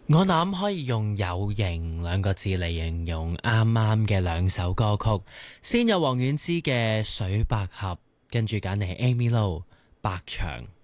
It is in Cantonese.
我諗可以用有型兩個字嚟形容啱啱嘅兩首歌曲，先有王菀之嘅《水百合》，跟住揀嚟 Amy Lo 白牆。